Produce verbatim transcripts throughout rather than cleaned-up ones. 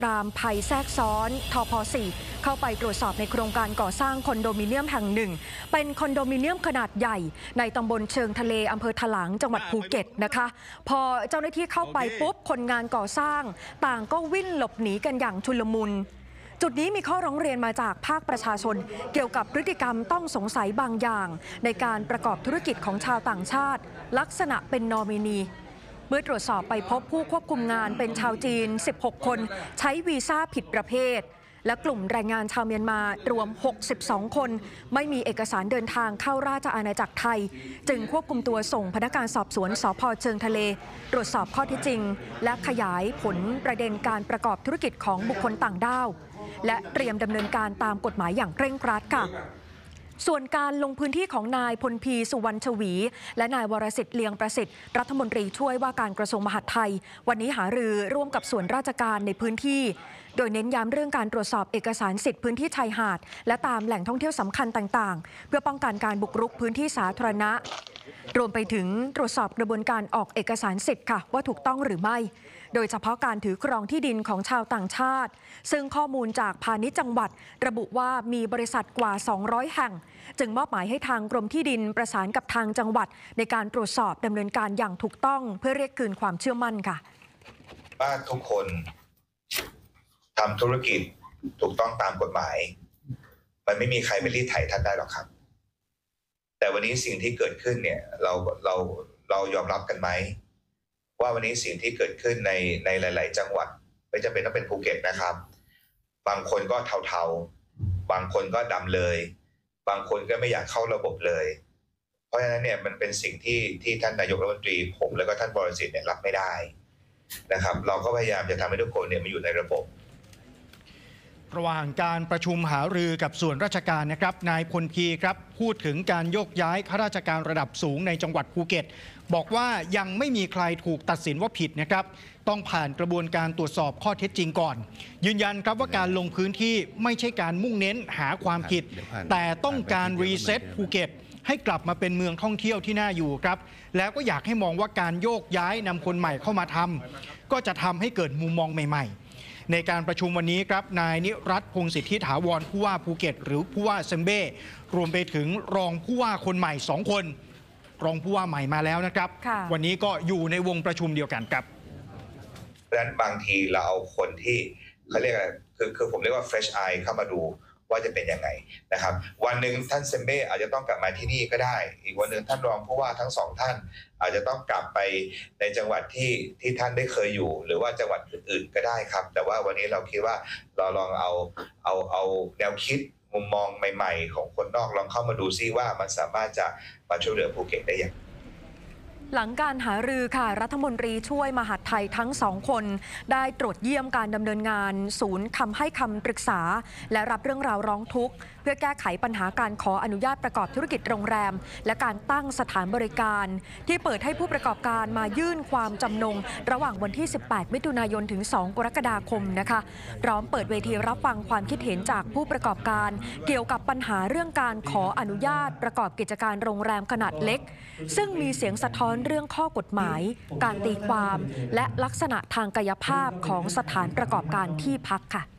ปราบภัยแทรกซ้อนทพ.สี่เข้าไปตรวจสอบในโครงการก่อสร้างคอนโดมิเนียมแห่งหนึ่งเป็นคอนโดมิเนียมขนาดใหญ่ในตำบลเชิงทะเลอำเภอถลางจังหวัดภูเก็ตนะคะพอเจ้าหน้าที่เข้าไปปุ๊บคนงานก่อสร้างต่างก็วิ่งหลบหนีกันอย่างชุลมุนจุดนี้มีข้อร้องเรียนมาจากภาคประชาชนเกี่ยวกับพฤติกรรมต้องสงสัยบางอย่างในการประกอบธุรกิจของชาวต่างชาติลักษณะเป็นนอมินีเมื่อตรวจสอบไปพบผู้ควบคุมงานเป็นชาวจีนสิบหกคนใช้วีซ่าผิดประเภทและกลุ่มแรงงานชาวเมียนมารวมหกสิบสองคนไม่มีเอกสารเดินทางเข้าราชอาณาจักรไทยจึงควบคุมตัวส่งพนักงานสอบสวนสภ.เชิงทะเลตรวจสอบข้อเท็จจริงและขยายผลประเด็นการประกอบธุรกิจของบุคคลต่างด้าวและเตรียมดำเนินการตามกฎหมายอย่างเคร่งครัดค่ะส่วนการลงพื้นที่ของนายพลพีสุวรรณชวีและนายวรสิทธิ์เลียงประสิทธิ์รัฐมนตรีช่วยว่าการกระทรวงมหาดไทยวันนี้หารือร่วมกับส่วนราชการในพื้นที่โดยเน้นย้ำเรื่องการตรวจสอบเอกสารสิทธิพื้นที่ชายหาดและตามแหล่งท่องเที่ยวสำคัญต่างๆเพื่อป้องกันการบุกรุกพื้นที่สาธารณะรวมไปถึงตรวจสอบกระบวนการออกเอกสารสิทธิ์ค่ะว่าถูกต้องหรือไม่โดยเฉพาะการถือครองที่ดินของชาวต่างชาติซึ่งข้อมูลจากพาณิชย์จังหวัดระบุว่ามีบริษัทกว่าสองร้อยแห่งจึงมอบหมายให้ทางกรมที่ดินประสานกับทางจังหวัดในการตรวจสอบดำเนินการอย่างถูกต้องเพื่อเรียกคืนความเชื่อมั่นค่ะบ้านทุกคนทำธุรกิจถูกต้องตามกฎหมายมันไม่มีใครไปรีดไถท่านได้หรอกครับแต่วันนี้สิ่งที่เกิดขึ้นเนี่ยเราเราเรายอมรับกันไหมว่าวันนี้สิ่งที่เกิดขึ้นในในหลายๆจังหวัดไม่จำเป็นต้องเป็นภูเก็ตนะครับบางคนก็เทาๆบางคนก็ดำเลยบางคนก็ไม่อยากเข้าระบบเลยเพราะฉะนั้นเนี่ยมันเป็นสิ่งที่ที่ท่านนายกรัฐมนตรีผมแล้วก็ท่านบรสิทธิ์เนี่ยรับไม่ได้นะครับเราก็พยายามจะทำให้ทุกคนเนี่ยมาอยู่ในระบบระหว่างการประชุมหารือกับส่วนราชการนะครับนายพลพีครับพูดถึงการโยกย้ายข้าราชการระดับสูงในจังหวัดภูเก็ตบอกว่ายังไม่มีใครถูกตัดสินว่าผิดนะครับต้องผ่านกระบวนการตรวจสอบข้อเท็จจริงก่อนยืนยันครับว่าการลงพื้นที่ไม่ใช่การมุ่งเน้นหาความผิดแต่ต้องการรีเซ็ตภูเก็ตให้กลับมาเป็นเมืองท่องเที่ยวที่น่าอยู่ครับแล้วก็อยากให้มองว่าการโยกย้ายนำคนใหม่เข้ามาทำก็จะทำให้เกิดมุมมองใหม่ๆในการประชุมวันนี้ครับนายนิรัตน์พงษ์สิทธิถาวรผู้ว่าภูเก็ตหรือผู้ว่าเซมเบ้รวมไปถึงรองผู้ว่าคนใหม่สองคนรองผู้ว่าใหม่มาแล้วนะครับวันนี้ก็อยู่ในวงประชุมเดียวกันครับดังนั้นบางทีเราเอาคนที่เขาเรียกอะไรคือคือผมเรียกว่า fresh eye เข้ามาดูว่าจะเป็นยังไงนะครับวันหนึ่งท่านเซมเบ้อาจจะต้องกลับมาที่นี่ก็ได้อีกวันหนึ่งท่านรองผู้ว่าทั้งสองท่านอาจจะต้องกลับไปในจังหวัดที่ที่ท่านได้เคยอยู่หรือว่าจังหวัดอื่นๆก็ได้ครับแต่ว่าวันนี้เราคิดว่าเราลองเอาเอาเอาแนวคิดมุมมองใหม่ๆของคนนอกลองเข้ามาดูซิว่ามันสามารถจะมาช่วยเหลือภูเก็ตได้อย่างหลังการหารือค่ะรัฐมนตรีช่วยมหาดไทยทั้งสองคนได้ตรวจเยี่ยมการดำเนินงานศูนย์คำให้คำปรึกษาและรับเรื่องราวร้องทุกข์เพื่อแก้ไขปัญหาการขออนุญาตประกอบธุรกิจโรงแรมและการตั้งสถานบริการที่เปิดให้ผู้ประกอบการมายื่นความจำนงระหว่างวันที่สิบแปดมิถุนายนถึงสองกรกฎาคมนะคะพร้อมเปิดเวทีรับฟังความคิดเห็นจากผู้ประกอบการเกี่ยวกับปัญหาเรื่องการขออนุญาตประกอบกิจการโรงแรมขนาดเล็กซึ่งมีเสียงสะท้อนเรื่องข้อกฎหมายการตีความและลักษณะทางกายภาพของสถานประกอบการที่พักค่ะ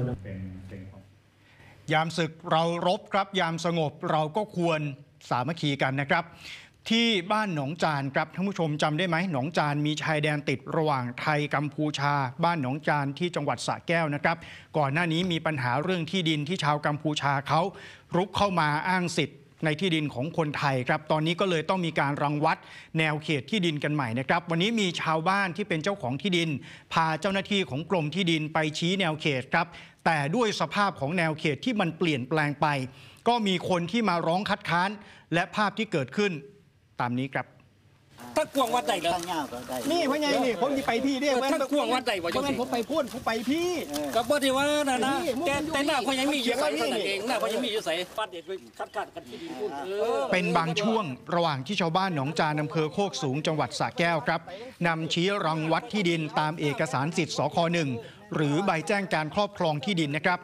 ยามศึกเรารบครับยามสงบเราก็ควรสามัคคีกันนะครับที่บ้านหนองจานครับท่านผู้ชมจำได้ไหมหนองจานมีชายแดนติดระหว่างไทยกัมพูชาบ้านหนองจานที่จังหวัดสระแก้วนะครับก่อนหน้านี้มีปัญหาเรื่องที่ดินที่ชาวกัมพูชาเขารุกเข้ามาอ้างสิทธิ์ในที่ดินของคนไทยครับตอนนี้ก็เลยต้องมีการรังวัดแนวเขตที่ดินกันใหม่นะครับวันนี้มีชาวบ้านที่เป็นเจ้าของที่ดินพาเจ้าหน้าที่ของกรมที่ดินไปชี้แนวเขตครับแต่ด้วยสภาพของแนวเขตที่มันเปลี่ยนแปลงไปก็มีคนที่มาร้องคัดค้านและภาพที่เกิดขึ้นตามนี้ครับถ้ากวงวัดใดเลยนี่เพราะไงนี่ผมจะไปพี่เนี่ยถ้ากวงวัดใดวะจังสิผมไปพูดผมไปพี่ก็บ่ได้ว่านะนะแต่แต่หน้าเขายังมีอยู่ใส่นั่นเองหน้าเขายังมีอยู่ใส่ฟาดเด็ดไปคัดค้านกันที่ดินพูดเป็นบางช่วงระหว่างที่ชาวบ้านหนองจานอำเภอโคกสูงจังหวัดสระแก้วครับนำชี้รังวัดที่ดินตามเอกสารสิทธิ์สคหนึ่งหรือใบแจ้งการครอบครองที่ดินนะครับ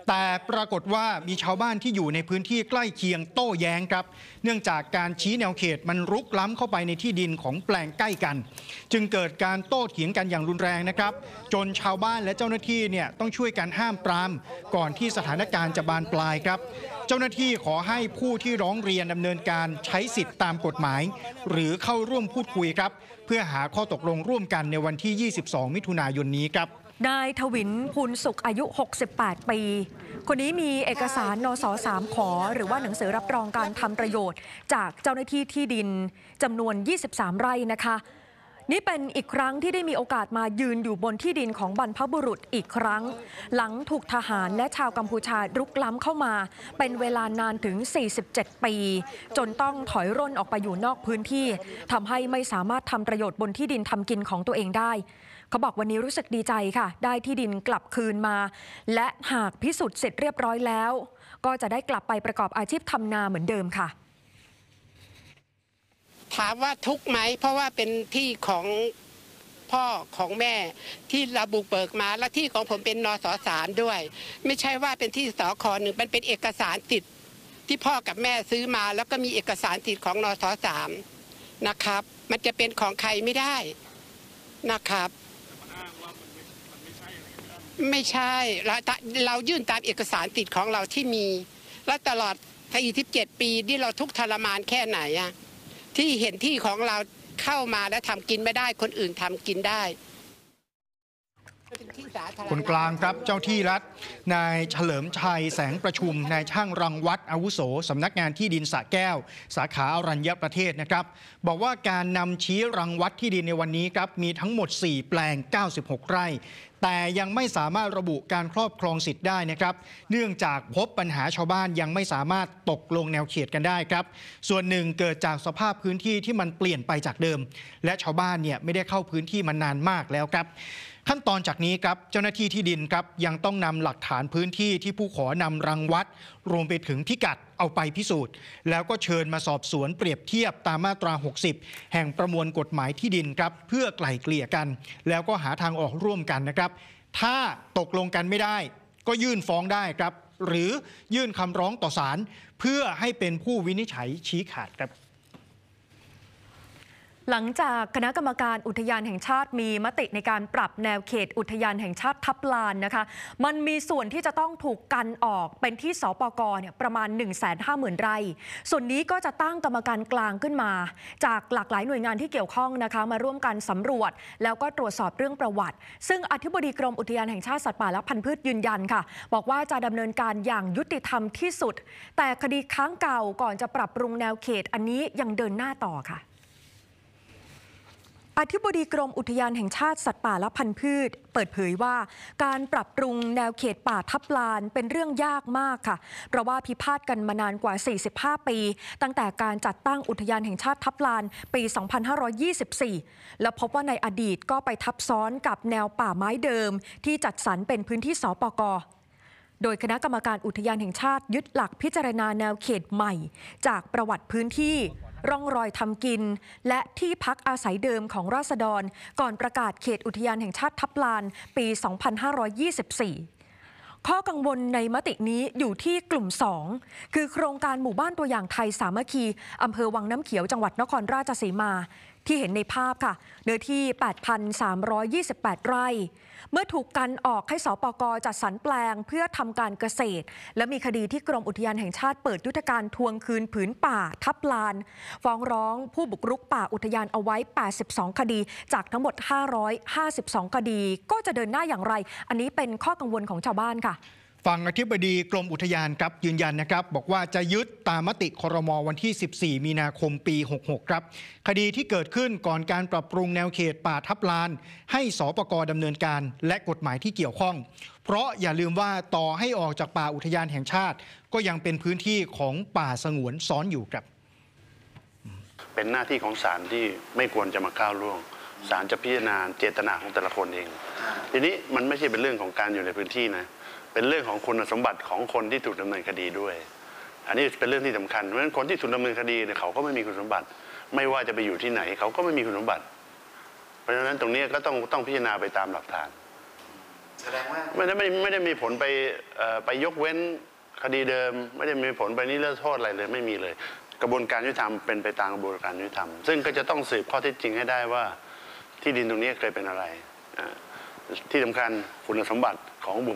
แต่ปรากฏว่ามีชาวบ้านที่อยู่ในพื้นที่ใกล้เคียงโต้แย้งครับเนื่องจากการชี้แนวเขตมันรุกล้ำเข้าไปในที่ดินของแปลงใกล้กันจึงเกิดการโต้เถียงกันอย่างรุนแรงนะครับจนชาวบ้านและเจ้าหน้าที่เนี่ยต้องช่วยกันห้ามปรามก่อนที่สถานการณ์จะบานปลายครับเจ้าหน้าที่ขอให้ผู้ที่ร้องเรียนดำเนินการใช้สิทธิ์ตามกฎหมายหรือเข้าร่วมพูดคุยครับเพื่อหาข้อตกลงร่วมกันในวันที่ยี่สิบสองมิถุนายนนี้ครับนายทวินพูนสุขอายุหกสิบแปดปีคนนี้มีเอกสารนสสามขอหรือว่าหนังสือรับรองการทำประโยชน์จากเจ้าหน้าที่ที่ดินจำนวนยี่สิบสามไร่นะคะนี่เป็นอีกครั้งที่ได้มีโอกาสมายืนอยู่บนที่ดินของบรรพบุรุษอีกครั้งหลังถูกทหารและชาวกัมพูชารุกล้ำเข้ามาเป็นเวลานานถึงสี่สิบเจ็ดปีจนต้องถอยร่นออกไปอยู่นอกพื้นที่ทำให้ไม่สามารถทำประโยชน์บนที่ดินทำกินของตัวเองได้เขาบอกวันนี้รู้สึกดีใจค่ะได้ที่ดินกลับคืนมาและหากพิสูจน์เสร็จเรียบร้อยแล้วก็จะได้กลับไปประกอบอาชีพทำนาเหมือนเดิมค่ะถามว่าทุกข์ไหมเพราะว่าเป็นที่ของพ่อของแม่ที่เราบุกเบิกมาและที่ของผมเป็นนสสามด้วยไม่ใช่ว่าเป็นที่สคหนึ่งมันเป็นเอกสารสิทธิ์ที่พ่อกับแม่ซื้อมาแล้วก็มีเอกสารสิทธิ์ของนสสามนะครับมันจะเป็นของใครไม่ได้นะครับไม่ใช่เราเรายื่นตามเอกสารสิทธิ์ของเราที่มีและตลอดสี่สิบเจ็ดปีที่เราทุกข์ทรมานแค่ไหนอะที่เห็นที่ของเราเข้ามาแล้วทำกินไม่ได้คนอื่นทำกินได้คนกลางครับเจ้าที่รัฐนายเฉลิมชัยแสงประชุมนายช่างรังวัดอาวุโสสำนักงานที่ดินสระแก้วสาขาอรัญญประเทศนะครับบอกว่าการนำชี้รังวัดที่ดินในวันนี้ครับมีทั้งหมดสี่แปลงเก้าสิบหกไร่แต่ยังไม่สามารถระบุการครอบครองสิทธิ์ได้นะครับเนื่องจากพบปัญหาชาวบ้านยังไม่สามารถตกลงแนวเขตกันได้ครับส่วนหนึ่งเกิดจากสภาพพื้นที่ที่มันเปลี่ยนไปจากเดิมและชาวบ้านเนี่ยไม่ได้เข้าพื้นที่มานานมากแล้วครับขั้นตอนจากนี้ครับเจ้าหน้าที่ที่ดินครับยังต้องนำหลักฐานพื้นที่ที่ผู้ขอนำรังวัดรวมไปถึงพิกัดเอาไปพิสูจน์แล้วก็เชิญมาสอบสวนเปรียบเทียบตามมาตราหกสิบแห่งประมวลกฎหมายที่ดินครับเพื่อไกล่เกลี่ยกันแล้วก็หาทางออกร่วมกันนะครับถ้าตกลงกันไม่ได้ก็ยื่นฟ้องได้ครับหรือยื่นคำร้องต่อศาลเพื่อให้เป็นผู้วินิจฉัยชี้ขาดครับหลังจากคณะกรรมการอุทยานแห่งชาติมีมติในการปรับแนวเขตอุทยานแห่งชาติทับลานนะคะมันมีส่วนที่จะต้องถูกกันออกเป็นที่สปก.เนี่ยประมาณ หนึ่งแสนห้าหมื่น ไร่ส่วนนี้ก็จะตั้งกรรมการกลางขึ้นมาจากหลากหลายหน่วยงานที่เกี่ยวข้องนะคะมาร่วมกันสำรวจแล้วก็ตรวจสอบเรื่องประวัติซึ่งอธิบดีกรมอุทยานแห่งชาติสัตว์ป่าและพันธุ์พืชยืนยันค่ะบอกว่าจะดำเนินการอย่างยุติธรรมที่สุดแต่คดีค้างเก่าก่อนจะปรับปรุงแนวเขตอันนี้ยังเดินหน้าต่อค่ะอธิบดีกรมอุทยานแห่งชาติสัตว์ป่าและพันธุ์พืชเปิดเผยว่าการปรับปรุงแนวเขตป่าทับลานเป็นเรื่องยากมากค่ะเพราะว่าพิพาทกันมานานกว่าสี่สิบห้าปีตั้งแต่การจัดตั้งอุทยานแห่งชาติทับลานปีสองพันห้าร้อยยี่สิบสี่และพบว่าในอดีตก็ไปทับซ้อนกับแนวป่าไม้เดิมที่จัดสรรเป็นพื้นที่สปก.โดยคณะกรรมการอุทยานแห่งชาติยึดหลักพิจารณาแนวเขตใหม่จากประวัติพื้นที่ร่องรอยทำกินและที่พักอาศัยเดิมของราษฎรก่อนประกาศเขตอุทยานแห่งชาติทับลานปี สองพันห้าร้อยยี่สิบสี่ ข้อกังวลในมตินี้อยู่ที่กลุ่ม สอง คือโครงการหมู่บ้านตัวอย่างไทยสามัคคีอำเภอวังน้ำเขียวจังหวัดนครราชสีมาที่เห็นในภาพค่ะเนื้อที่ แปดพันสามร้อยยี่สิบแปด ไร่เมื่อถูกกันออกให้สปก.จัดสรรแปลงเพื่อทำการเกษตรและมีคดีที่กรมอุทยานแห่งชาติเปิดยุทธการทวงคืนผืนป่าทับลานฟ้องร้องผู้บุกรุกป่าอุทยานเอาไว้แปดสิบสองคดีจากทั้งหมดห้าร้อยห้าสิบสองคดีก็จะเดินหน้าอย่างไรอันนี้เป็นข้อกังวลของชาวบ้านค่ะฝั่งอธิบดีกรมอุทยานครับยืนยันนะครับบอกว่าจะยึดตามมติครม.วันที่สิบสี่มีนาคมปีหกหกครับคดีที่เกิดขึ้นก่อนการปรับปรุงแนวเขตป่าทับลานให้สปก.ดำเนินการและกฎหมายที่เกี่ยวข้องเพราะอย่าลืมว่าต่อให้ออกจากป่าอุทยานแห่งชาติก็ยังเป็นพื้นที่ของป่าสงวนซ้อนอยู่ครับเป็นหน้าที่ของศาลที่ไม่ควรจะมาก้าวล่วงศาลจะพิจารณาเจตนาของแต่ละคนเองทีนี้มันไม่ใช่เป็นเรื่องของการอยู่ในพื้นที่นะเป็นเรื่องของคุณสมบัติของคนที่ถูกดำเนินคดีด้วยอันนี้เป็นเรื่องที่สำคัญเพราะฉะนั้นคนที่ถูกดำเนินคดีเนี่ยเขาก็ไม่มีคุณสมบัติไม่ว่าจะไปอยู่ที่ไหนเขาก็ไม่มีคุณสมบัติเพราะฉะนั้นตรงนี้ก็ต้องต้องพิจารณาไปตามหลักฐานแสดงว่าไม่ได้ไม่ไม่ได้มีผลไปเอ่อไปยกเว้นคดีเดิม ไม่ได้มีผลไปนิรโทษอะไรเลยไม่มีเลย กระบวนการยุติธรรมเป็นไปตามกระบวนการยุติธรรมซึ่งก็จะต้องสืบข้อเท็จจริงให้ได้ว่าที่ดินตรงนี้เคยเป็นอะไรอ่าที่สำคัญคุณสมบัติของบุค